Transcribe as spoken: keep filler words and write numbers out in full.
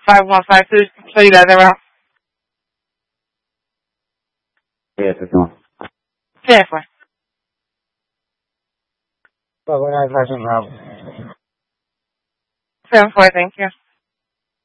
five one five two, soy la de abajo. Sí, eso es no. ¿Qué fue? But when I was now. seven four, thank you.